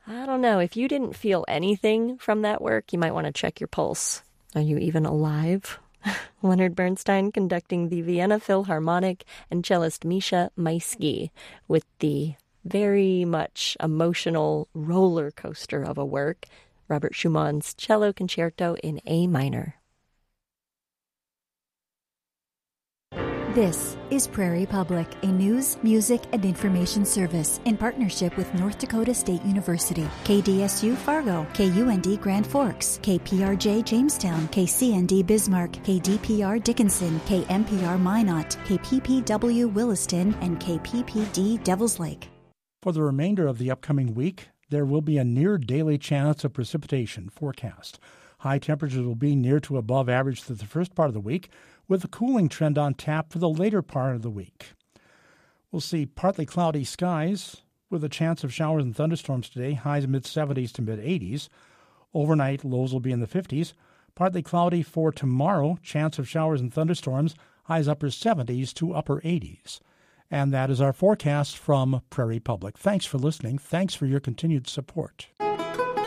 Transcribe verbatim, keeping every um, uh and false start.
I don't know. If you didn't feel anything from that work, you might want to check your pulse. Are you even alive? Leonard Bernstein conducting the Vienna Philharmonic and cellist Misha Maisky with the very much emotional roller coaster of a work, Robert Schumann's Cello Concerto in A minor. This is Prairie Public, a news, music, and information service in partnership with North Dakota State University, K D S U Fargo, K U N D Grand Forks, K P R J Jamestown, K C N D Bismarck, K D P R Dickinson, K M P R Minot, K P P W Williston, and K P P D Devils Lake. For the remainder of the upcoming week, there will be a near-daily chance of precipitation forecast. High temperatures will be near to above average through the first part of the week, with a cooling trend on tap for the later part of the week. We'll see partly cloudy skies with a chance of showers and thunderstorms today, highs mid-seventies to mid-eighties. Overnight, lows will be in the fifties. Partly cloudy for tomorrow, chance of showers and thunderstorms, highs upper seventies to upper eighties. And that is our forecast from Prairie Public. Thanks for listening. Thanks for your continued support.